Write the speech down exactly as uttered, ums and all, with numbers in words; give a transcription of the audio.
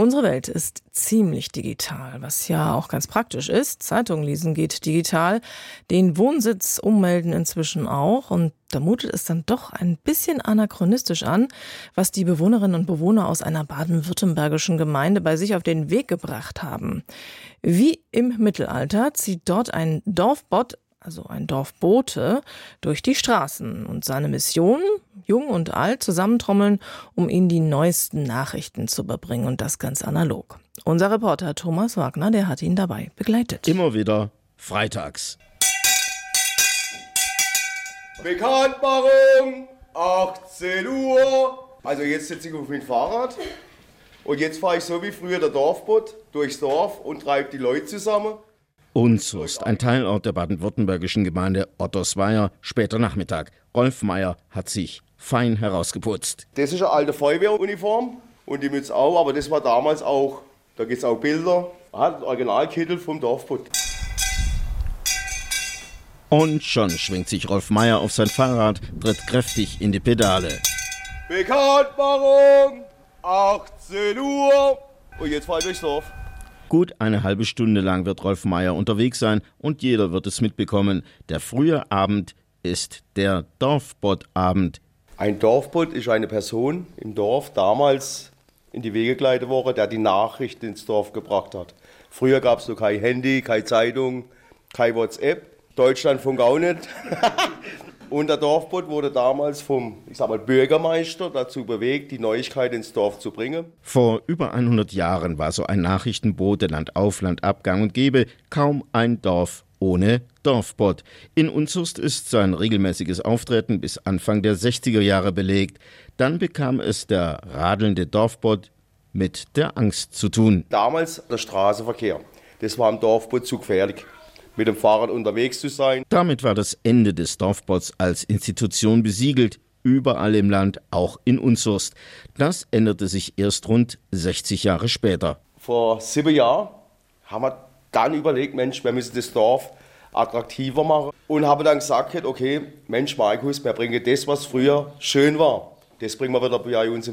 Unsere Welt ist ziemlich digital, was ja auch ganz praktisch ist. Zeitung lesen geht digital, den Wohnsitz ummelden inzwischen auch. Und da mutet es dann doch ein bisschen anachronistisch an, was die Bewohnerinnen und Bewohner aus einer baden-württembergischen Gemeinde bei sich auf den Weg gebracht haben. Wie im Mittelalter zieht dort ein Dorfbot, also ein Dorfbote, durch die Straßen. Und seine Mission, jung und alt zusammentrommeln, um ihnen die neuesten Nachrichten zu überbringen. Und das ganz analog. Unser Reporter Thomas Wagner, der hat ihn dabei begleitet. Immer wieder freitags. Bekanntmachung, achtzehn Uhr. Also jetzt sitze ich auf meinem Fahrrad. Und jetzt fahre ich so wie früher der Dorfbot durchs Dorf und treibe die Leute zusammen. Unzurst, ein Teilort der baden-württembergischen Gemeinde Ottersweier, später Nachmittag. Rolf Meier hat sich fein herausgeputzt. Das ist eine alte Feuerwehruniform und die Mütze auch, aber das war damals auch, da gibt es auch Bilder, hat Originalkittel vom Dorfbot. Und schon schwingt sich Rolf Meier auf sein Fahrrad, tritt kräftig in die Pedale. Bekanntmachung, achtzehn Uhr. Und jetzt fahre ich durchs Dorf. Gut eine halbe Stunde lang wird Rolf Meier unterwegs sein und jeder wird es mitbekommen. Der frühe Abend ist der Dorfbottabend. Ein Dorfbot ist eine Person im Dorf, damals in die Wege geleitet worden, der die Nachricht ins Dorf gebracht hat. Früher gab es noch kein Handy, keine Zeitung, kein WhatsApp. Deutschlandfunk auch nicht. Und der Dorfbot wurde damals vom, ich sag mal, Bürgermeister dazu bewegt, die Neuigkeit ins Dorf zu bringen. Vor über hundert Jahren war so ein Nachrichtenbote Land auf, Land ab, gang und gäbe, kaum ein Dorf ohne Dorfbot. In Unzurst ist sein regelmäßiges Auftreten bis Anfang der sechziger Jahre belegt. Dann bekam es der radelnde Dorfbot mit der Angst zu tun. Damals der Straßenverkehr, das war im Dorfbot zu gefährlich, mit dem Fahrrad unterwegs zu sein. Damit war das Ende des Dorfbots als Institution besiegelt, überall im Land, auch in Unzurst. Das änderte sich erst rund sechzig Jahre später. Vor sieben Jahren haben wir dann überlegt, Mensch, wir müssen das Dorf attraktiver machen. Und haben dann gesagt, okay, Mensch Markus, wir bringen das, was früher schön war, das bringen wir wieder bei uns im